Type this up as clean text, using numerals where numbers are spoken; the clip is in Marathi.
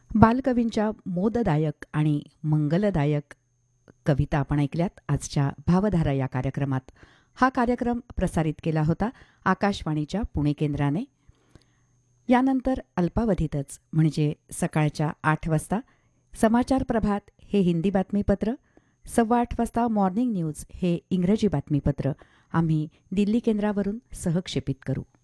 बालकवींच्या मोददायक आणि मंगलदायक कविता आपण ऐकल्यात आजच्या भावधारा या कार्यक्रमात. हा कार्यक्रम प्रसारित केला होता आकाशवाणीच्या पुणे केंद्राने. यानंतर अल्पावधीतच म्हणजे सकाळच्या 8 वाजता समाचार प्रभात हे हिंदी बातमीपत्र, 8:15 वाजता मॉर्निंग न्यूज हे इंग्रजी बातमीपत्र आम्ही दिल्ली केंद्रावरून सहक्षेपित करू.